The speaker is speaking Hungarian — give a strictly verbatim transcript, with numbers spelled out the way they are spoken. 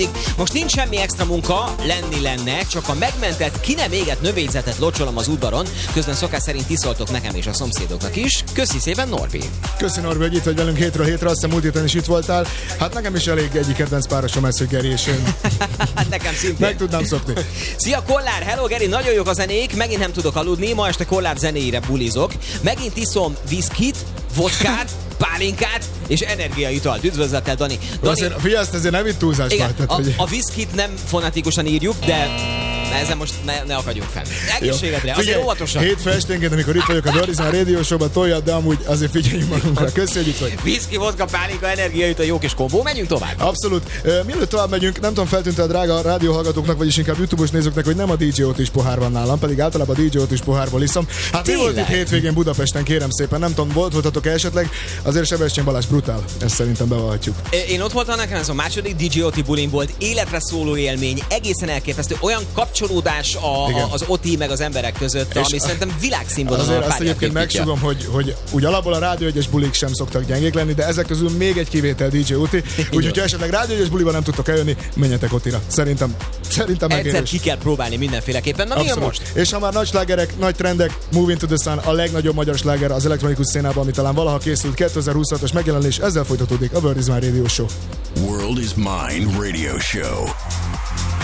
Most nincs semmi extra munka, lenni lenne, csak a megmentett, ki nem égett növényzetet locsolom az udvaron, közben szokás szerint tiszoltok nekem és a szomszédoknak is. Köszi szépen, Norbi! Köszi, Norbi, hogy itt vagy velünk hétről hétre, azt hiszem múlt héten is itt voltál. Hát nekem is elég egyik kedvenc párosom ez, hogy Geri és én. Nekem szintén. Meg tudnám szokni. Szia, Kollár! Hello, Geri! Nagyon jók a zenék, megint nem tudok aludni, ma este Kollár zenéire bulizok. Megint iszom viszkit, vodkát, pálinkát és energiaitalt. Üdvözlettel, Dani. Dani... Azért, figyelj, ezt azért nem itt túlzás. Igen, tehát, a, hogy... a viszkit nem fonetikusan írjuk, de ezen most ne, ne akadjunk fenn. Egészségedre, azért óvatosan. Hétfő esténként, amikor itt vagyok a Dörizán Radio Show-ban, toljad, de amúgy azért figyeljünk magunkra. Köszi, hogy itt vagy. Viszki, vodka, pálinka, energiaitalt, jó kis kombó. Menjünk tovább. Abszolút. Uh, mielőtt tovább megyünk, nem tudom, feltűnt a drága rádióhallgatóknak, vagyis inkább YouTube-os nézőknek, hogy nem a dé dzsé Otis pohár van nálam, pedig általában a dé dzsé Otis pohárból iszom. Hát mi volt itt hétvégén Budapesten, kérem szépen, nem tudom, volt voltatok-e esetleg, azért Sebestyén Balázs brutál, ezt szerintem bevallhatjuk. Én ott voltam, nekem ez a második dé dzsé Oti bulin volt, életre szóló élmény, egészen elképesztő, olyan kapcsolódás a, a, az Oti meg az emberek között, és ami a, szerintem világszínvonalon azért azt egyébként megsugom, hogy, hogy úgy alapból a Rádió egyes bulik sem szoktak gyengék lenni, de ezek közül még egy kivétel dé dzsé Oti, úgyhogy ha esetleg Rádió egyes buliban nem tudtok eljönni, menjetek Otira. Szerintem, szerintem megérős. Egyszer ki kell próbálni mindenféleképpen. Na, mi a most? És ha már nagy slágerek, nagy trendek, Moving to the Sun, a legnagyobb magyar sláger az elektronikus szcénában, ami talán valaha készült, kétezer-huszonhatos megjelenés, ezzel folytatódik a World is My Radio Show. World is Mine Radio Show.